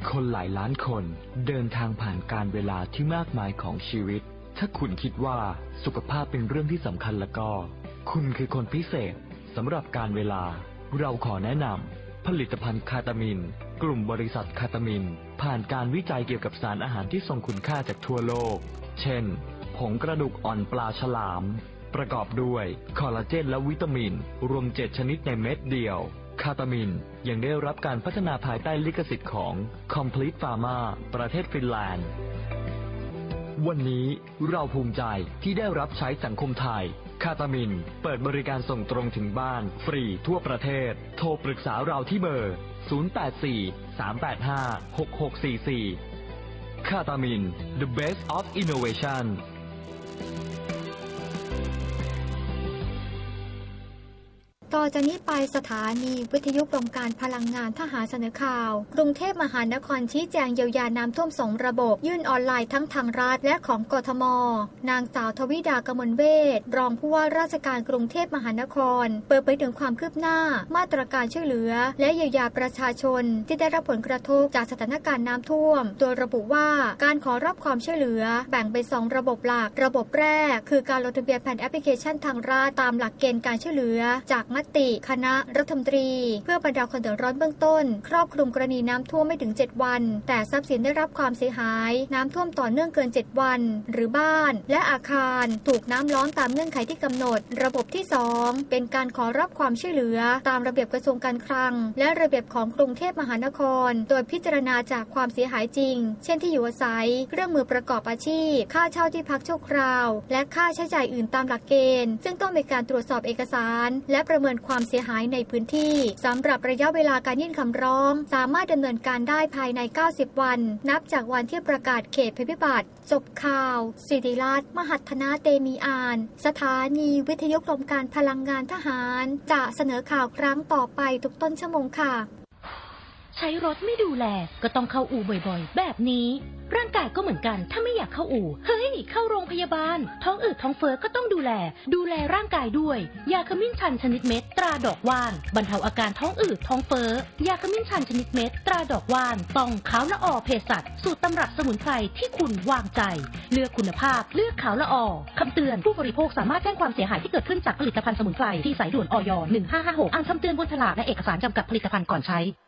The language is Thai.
คนหลายล้านคนเดินทางผ่านการเวลาที่มากมายของชีวิตถ้าคุณคิดว่าสุขภาพเป็นเรื่องที่สำคัญแล้วก็คุณคือคนพิเศษสำหรับการเวลาเราขอแนะนำผลิตภัณฑ์คาตามินกลุ่มบริษัทคาตามินผ่านการวิจัยเกี่ยวกับสารอาหารที่ทรงคุณค่าจากทั่วโลกเช่นผงกระดูกอ่อนปลาฉลามประกอบด้วยคอลลาเจนและวิตามินรวม7ชนิดในเม็ดเดียวคาตามินยังได้รับการพัฒนาภายใต้ลิขสิทธิ์ของ Complete Pharma ประเทศฟินแลนด์วันนี้เราภูมิใจที่ได้รับใช้สังคมไทยคาตามินเปิดบริการส่งตรงถึงบ้านฟรีทั่วประเทศโทรปรึกษาเราที่เบอร์ 084-385-6644 คาตามิน The Best of Innovation ต่อจากนี้ไปสถานีวิทยุกรมการพลังงานทหารเสนอข่าวกรุงเทพมหานครชี้แจงเยียวยาน้ำท่วม2ระบบยื่นออนไลน์ทั้งทางรัฐและของกทม.นางสาวทวิดากมลเวชรองผู้ว่าราชการกรุงเทพมหานครเปิดเผยถึงความคืบหน้ามาตรการช่วยเหลือและเยียวยาประชาชนที่ได้รับผลกระทบจากสถานการณ์น้ำท่วมโดยระบุว่าการขอรับความช่วยเหลือแบ่งเป็น2ระบบหลักระบบแรกคือการลงทะเบียนผ่านแอปพลิเคชันทางรัฐตามหลักเกณฑ์การช่วยเหลือจากมติคณะรัฐมนตรีเพื่อบรรเทาความเดือดร้อนเบื้องต้นครอบคลุมกรณีน้ำท่วมไม่ถึง7วันแต่ทรัพย์สินได้รับความเสียหายน้ำท่วมต่อเนื่องเกิน7วันหรือบ้านและอาคารถูกน้ำล้อมตามเงื่อนไขที่กำหนดระบบที่2เป็นการขอรับความช่วยเหลือตามระเบียบกระทรวงการคลังและระเบียบของกรุงเทพมหานครโดยพิจารณาจากความเสียหายจริงเช่นที่อยู่อาศัยเครื่องมือประกอบอาชีพค่าเช่าที่พักชั่วคราวและค่าใช้จ่ายอื่นตามหลักเกณฑ์ซึ่งต้องมีการตรวจสอบเอกสารและประเมินความเสียหายในพื้นที่สำหรับระยะเวลาการยื่นคำร้องสามารถดำเนินการได้ภายใน90วันนับจากวันที่ประกาศเขตภัยพิบัติจบข่าวศิริรัตน์มหัฒนาเตมีอานสถานีวิทยุกรมการพลังงานทหารจะเสนอข่าวครั้งต่อไปทุกต้นชั่วโมงค่ะใช้รถไม่ดูแลก็ต้องเข้าอู่บ่อยๆแบบนี้ร่างกายก็เหมือนกันถ้าไม่อยากเข้าอู่เฮ้ยเข้าโรงพยาบาลท้องอืดท้องเฟ้อก็ต้องดูแลร่างกายด้วยยาขมิ้นชันชนิดเม็ดตราดอกว่านบรรเทาอาการท้องอืดท้องเฟ้อยาขมิ้นชันชนิดเม็ดตราดอกว่านต้องขาวละออเภสัชสูตรตำรับสมุนไพรที่คุณวางใจเลือกคุณภาพเลือกขาวละออคำเตือนผู้บริโภคสามารถแจ้งความเสียหายที่เกิดขึ้นจากผลิตภัณฑ์สมุนไพรที่สายด่วนอย.1556อ่านคำเตือนบนฉลากและเอกสารจำกัดผลิตภัณฑ์ก่อนใช้